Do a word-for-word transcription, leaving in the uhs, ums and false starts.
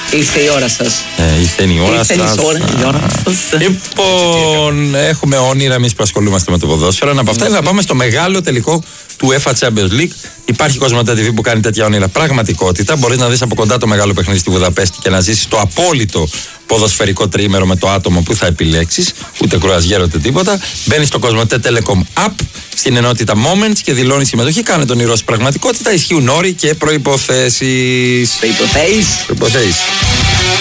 Ήρθε η ώρα σας. Ε, ήρθε η ώρα σας. Ήρθε η ώρα, η ώρα σας. Λοιπόν, έχουμε όνειρα εμείς που ασχολούμαστε με το ποδόσφαιρο. Ένα από αυτά είναι να πάμε στο μεγάλο τελικό του UEFA Champions League. Υπάρχει Κοσμοτέ τι βι που κάνει τέτοια όνειρα πραγματικότητα. Μπορείς να δεις από κοντά το μεγάλο παιχνίδι στη Βουδαπέστη και να ζήσεις το απόλυτο ποδοσφαιρικό τριήμερο με το άτομο που θα επιλέξεις. Ούτε κρουαζιέρο ούτε τίποτα. Μπαίνεις στο Κοσμοτέ Telecom App, στην ενότητα Moments και δηλώνεις συμμετοχή. Κάνε τον όνειρο πραγματικότητα. Ισχύουν όροι και προϋποθέσεις. Προϋποθέσεις. Προϋποθέσεις.